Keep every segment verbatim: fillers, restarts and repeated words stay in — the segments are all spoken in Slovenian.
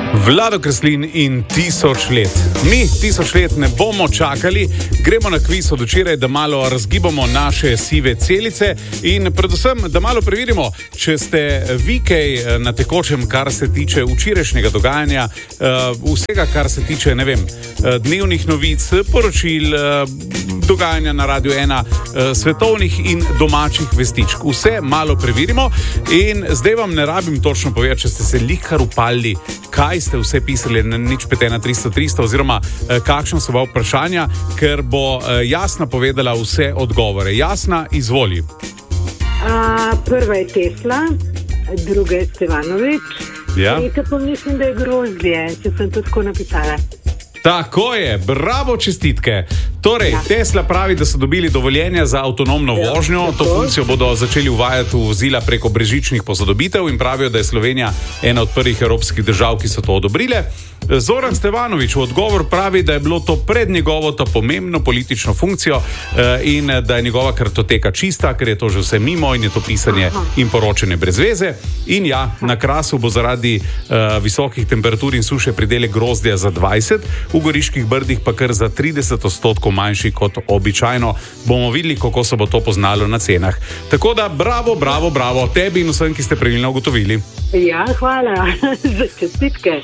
Vlado Kreslin in tisoč let. Mi tisoč let ne bomo čakali, gremo na kviz od včeraj, da malo razgibamo naše sive celice in predvsem, da malo preverimo, če ste vi kaj na tekočem, kar se tiče včerajšnjega dogajanja, vsega, kar se tiče, ne vem, dnevnih novic, poročil, dogajanja na Radio ena, svetovnih in domačih vestičk. Vse malo preverimo in zdaj vam ne rabim točno povedati, če ste se likar upali, kaj ste vse pisali na nič pet ena tristo tristo oziroma eh, kakšno so vprašanja, ker bo eh, Jasna povedala vse odgovore. Jasna, izvoli. A, prva je Tesla, druga je Stevanović, Ja. tretje pa mislim, da je grozdje, če sem to tako napisala. Tako je, bravo, čestitke. Torej, ja. Tesla pravi, da so dobili dovoljenje za avtonomno vožnjo. Ja, to funkcijo bodo začeli uvajati v vozila preko brežičnih posodobitev in pravijo, da je Slovenija ena od prvih evropskih držav, ki so to odobrile. Zoran Stevanović v odgovor pravi, da je bilo to pred njegovo to pomembno politično funkcijo in da je njegova kartoteka čista, ker je to že vse mimo in je to pisanje in poročanje brez veze. In ja, na Krasu bo zaradi uh, visokih temperatur in suše pridelek grozdja za dvajset, v Goriških Brdih pa kar za trideset odstotkov manjši kot običajno. Bomo videli, kako se bo to poznalo na cenah. Tako da bravo, bravo, bravo tebi in vsem, ki ste pravilno ugotovili. Ja, hvala za čestitke.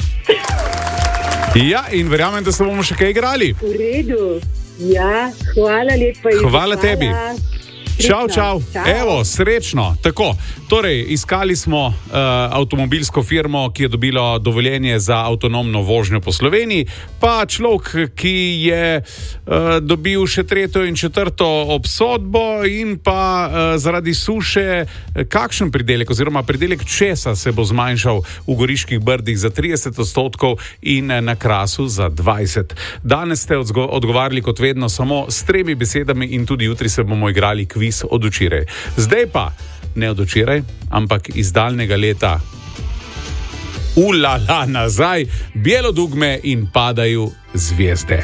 Ja, in verjamem, da se bomo še kaj igrali. V redu. Ja, hvala lepa. Hvala, hvala tebi. Čau, čau. Evo, srečno. Tako, torej, iskali smo uh, avtomobilsko firmo, ki je dobila dovoljenje za avtonomno vožnjo po Sloveniji, pa človek, ki je uh, dobil še tretjo in četrto obsodbo in pa uh, zaradi suše, kakšen pridelek oziroma pridelek česa se bo zmanjšal v Goriških Brdih za trideset odstotkov in na Krasu za dvajset. Danes ste odgo- odgovarjali kot vedno samo s tremi besedami in tudi jutri se bomo igrali kviz od včeraj. Zdaj pa, ne od včeraj, ampak iz daljnega leta. Ulala, nazaj, Bijelo dugme in Padajo zvezde.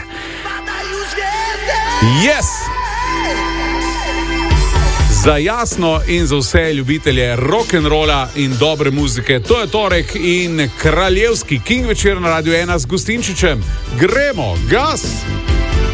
Yes! Za Jasno in za vse ljubitelje rock'n'rolla in dobre muzike, to je torek in kraljevski King večer na Radio ena z Gustinčičem. Gremo, gas!